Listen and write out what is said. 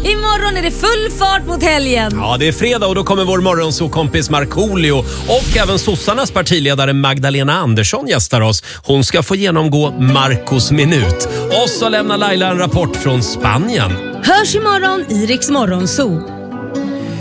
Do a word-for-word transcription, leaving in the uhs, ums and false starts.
Imorgon är det full fart mot helgen. Ja, det är fredag och då kommer vår morgonsåkompis Markoolio och även sossarnas partiledare Magdalena Andersson gästar oss. Hon ska få genomgå Marcos minut. Och så lämnar Laila en rapport från Spanien. Hörs imorgon i Riks Morgonzoo.